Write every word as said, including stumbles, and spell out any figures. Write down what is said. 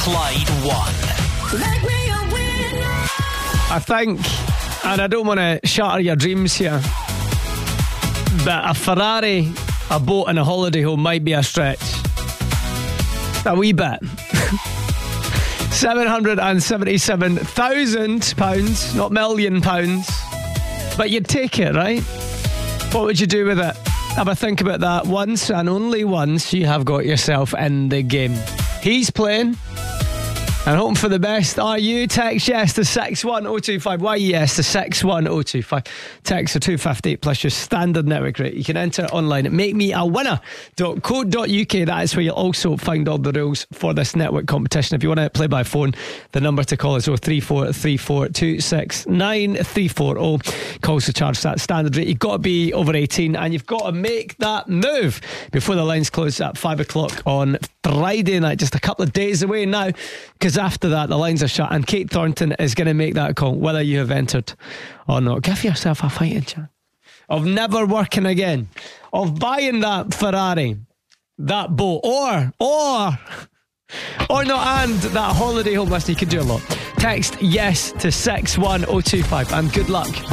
Clyde One. Make me a winner. I think, and I don't want to shatter your dreams here, but a Ferrari, a boat and a holiday home might be a stretch. A wee bit. seven hundred seventy-seven thousand pounds, not million pounds. But you'd take it, right? What would you do with it? Have a think about that. Once and only once you have got yourself in the game. He's playing and hoping for the best. Are you? Text yes to six one oh two five. Why yes to six one oh two five. Text for two fifty plus your standard network rate. You can enter online at make me a winner dot co dot uk. That is where you'll also find all the rules for this network competition. If you want to play by phone, the number to call is oh three four three four two six nine three four oh. Calls to charge that standard rate. You've got to be over eighteen and you've got to make that move before the lines close at five o'clock on Friday night. Just a couple of days away now, because after that the lines are shut and Kate Thornton is going to make that call whether you have entered or not. Give yourself a fighting chance of never working again, of buying that Ferrari, that boat, or or or not, and that holiday home. Listen, you can do a lot. Text yes to six one oh two five and good luck.